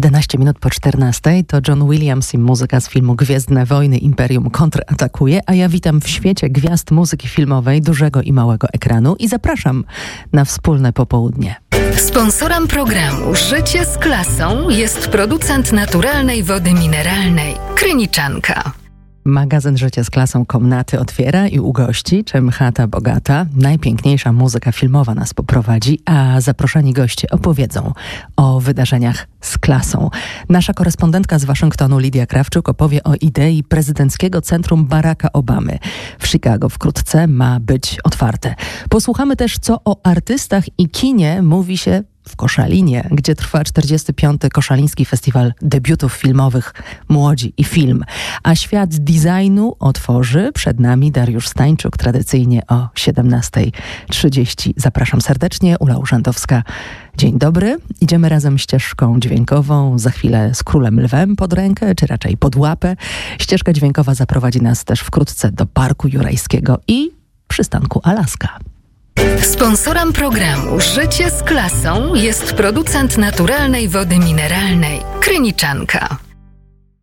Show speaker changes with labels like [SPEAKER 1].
[SPEAKER 1] 11 minut po 14 to John Williams i muzyka z filmu Gwiezdne Wojny Imperium kontratakuje, a ja witam w świecie gwiazd muzyki filmowej dużego i małego ekranu i zapraszam na wspólne popołudnie.
[SPEAKER 2] Sponsorem programu Życie z klasą jest producent naturalnej wody mineralnej Kryniczanka.
[SPEAKER 1] Magazyn Życie z klasą komnaty otwiera i ugości, czym chata bogata. Najpiękniejsza muzyka filmowa nas poprowadzi, a zaproszeni goście opowiedzą o wydarzeniach z klasą. Nasza korespondentka z Waszyngtonu, Lidia Krawczuk, opowie o idei prezydenckiego centrum Baracka Obamy. W Chicago wkrótce ma być otwarte. Posłuchamy też, co o artystach i kinie mówi się w Koszalinie, gdzie trwa 45. Koszaliński Festiwal Debiutów Filmowych Młodzi i Film. A świat designu otworzy przed nami Dariusz Stańczuk, tradycyjnie o 17:30. Zapraszam serdecznie, Ula Urzędowska. Dzień dobry. Idziemy razem ścieżką dźwiękową, za chwilę z Królem Lwem pod rękę, czy raczej pod łapę. Ścieżka dźwiękowa zaprowadzi nas też wkrótce do Parku Jurajskiego i przystanku Alaska.
[SPEAKER 2] Sponsorem programu Życie z klasą jest producent naturalnej wody mineralnej Kryniczanka.